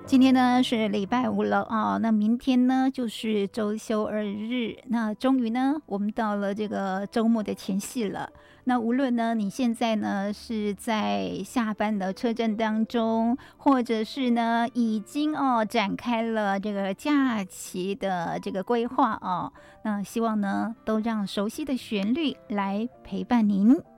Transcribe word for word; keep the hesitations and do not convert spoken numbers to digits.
今天呢是礼拜五了啊，那明天呢就是周休二日，那终于呢我们到了这个周末的前夕了。那无论呢你现在呢是在下班的车阵当中，或者是呢已经哦展开了这个假期的这个规划哦，那希望呢都让熟悉的旋律来陪伴您。